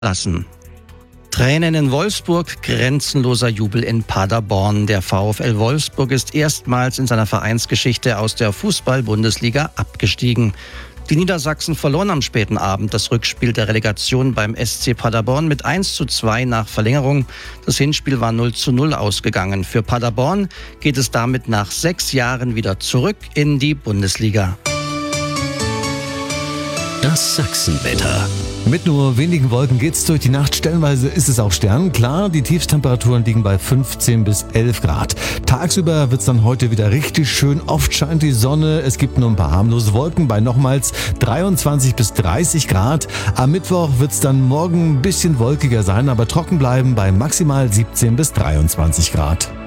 lassen. Tränen in Wolfsburg, grenzenloser Jubel in Paderborn. Der VfL Wolfsburg ist erstmals in seiner Vereinsgeschichte aus der Fußball-Bundesliga abgestiegen. Die Niedersachsen verloren am späten Abend das Rückspiel der Relegation beim SC Paderborn mit 1:2 nach Verlängerung. Das Hinspiel war 0:0 ausgegangen. Für Paderborn geht es damit nach 6 Jahren wieder zurück in die Bundesliga. Das Sachsenwetter. Mit nur wenigen Wolken geht's durch die Nacht. Stellenweise ist es auch sternklar. Die Tiefstemperaturen liegen bei 15 bis 11 Grad. Tagsüber wird's dann heute wieder richtig schön. Oft scheint die Sonne. Es gibt nur ein paar harmlose Wolken bei nochmals 23 bis 30 Grad. Am Mittwoch wird's dann morgen ein bisschen wolkiger sein, aber trocken bleiben bei maximal 17 bis 23 Grad.